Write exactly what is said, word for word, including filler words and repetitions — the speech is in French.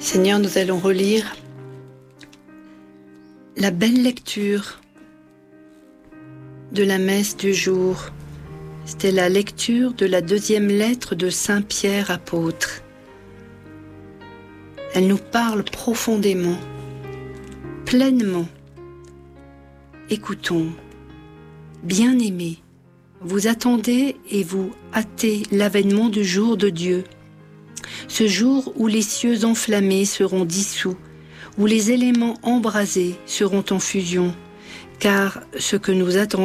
Seigneur, nous allons relire la belle lecture de la messe du jour. C'était la lecture de la deuxième lettre de Saint Pierre apôtre. Elle nous parle profondément, pleinement. Écoutons. Bien-aimés, vous attendez et vous hâtez l'avènement du jour de Dieu. Ce jour où les cieux enflammés seront dissous, où les éléments embrasés seront en fusion, car ce que nous attendons